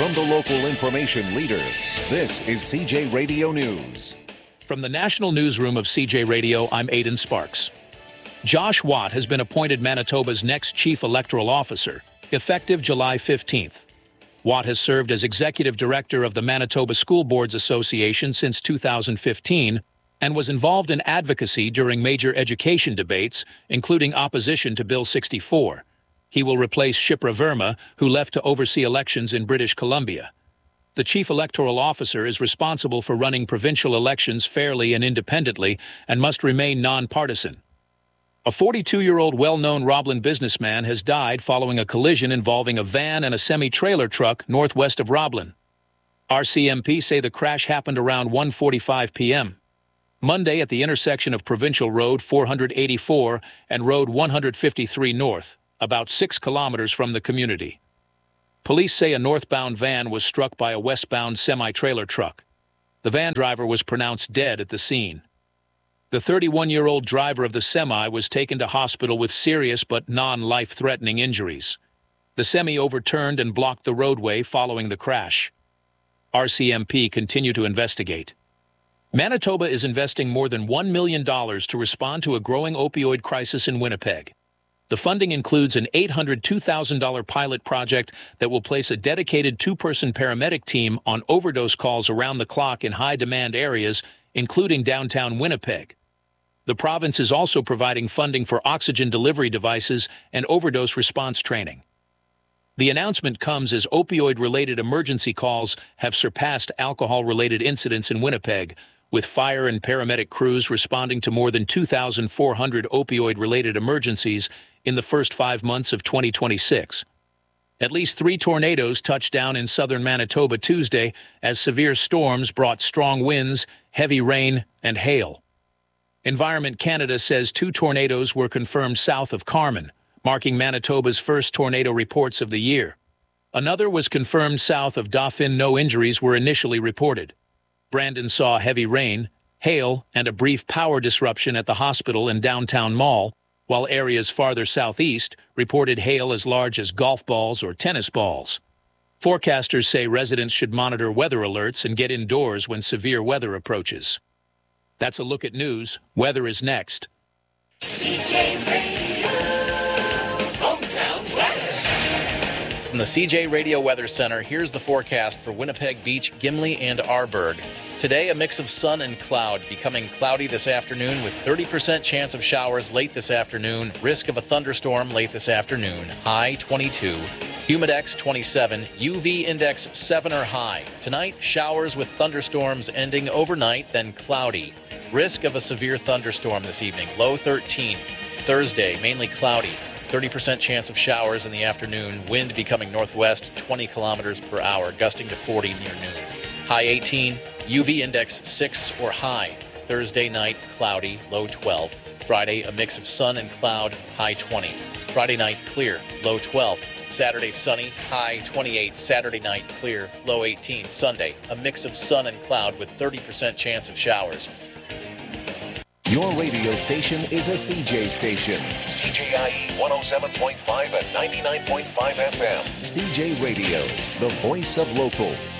From the local information leader, this is CJ Radio News. From the National Newsroom of CJ Radio, I'm Aidan Sparks. Josh Watt has been appointed Manitoba's next Chief Electoral Officer, effective July 15th. Watt has served as Executive Director of the Manitoba School Boards Association since 2015 and was involved in advocacy during major education debates, including opposition to Bill 64. He will replace Shipra Verma, who left to oversee elections in British Columbia. The Chief Electoral Officer is responsible for running provincial elections fairly and independently and must remain nonpartisan. A 42-year-old well-known Roblin businessman has died following a collision involving a van and a semi-trailer truck northwest of Roblin. RCMP say the crash happened around 1:45 p.m. Monday at the intersection of Provincial Road 484 and Road 153 North, about 6 kilometers from the community. Police say a northbound van was struck by a westbound semi-trailer truck. The van driver was pronounced dead at the scene. The 31-year-old driver of the semi was taken to hospital with serious but non-life-threatening injuries. The semi overturned and blocked the roadway following the crash. RCMP continue to investigate. Manitoba is investing more than $1 million to respond to a growing opioid crisis in Winnipeg. The funding includes an $802,000 pilot project that will place a dedicated 2-person paramedic team on overdose calls around the clock in high-demand areas, including downtown Winnipeg. The province is also providing funding for oxygen delivery devices and overdose response training. The announcement comes as opioid-related emergency calls have surpassed alcohol-related incidents in Winnipeg, with fire and paramedic crews responding to more than 2,400 opioid-related emergencies in the first 5 months of 2026. At least 3 tornadoes touched down in southern Manitoba Tuesday as severe storms brought strong winds, heavy rain, and hail. Environment Canada says 2 tornadoes were confirmed south of Carman, marking Manitoba's first tornado reports of the year. Another was confirmed south of Dauphin. No injuries were initially reported. Brandon saw heavy rain, hail, and a brief power disruption at the hospital and downtown mall, while areas farther southeast reported hail as large as golf balls or tennis balls. Forecasters say residents should monitor weather alerts and get indoors when severe weather approaches. That's a look at news. Weather is next. CJ Radio, hometown weather. From the CJ Radio Weather Center, here's the forecast for Winnipeg Beach, Gimli, and Arborg. Today, a mix of sun and cloud, becoming cloudy this afternoon with 30% chance of showers late this afternoon, risk of a thunderstorm late this afternoon, high 22. Humidex 27, UV index 7 or high. Tonight, showers with thunderstorms ending overnight, then cloudy. Risk of a severe thunderstorm this evening, low 13. Thursday, mainly cloudy. 30% chance of showers in the afternoon, wind becoming northwest 20 kilometers per hour, gusting to 40 near noon. High 18, UV index 6 or high. Thursday night, cloudy, low 12. Friday, a mix of sun and cloud, high 20. Friday night, clear, low 12. Saturday, sunny, high 28. Saturday night, clear, low 18. Sunday, a mix of sun and cloud with 30% chance of showers. Your radio station is a CJ station. CJIE 107.5 and 99.5 FM. CJ Radio, the voice of local.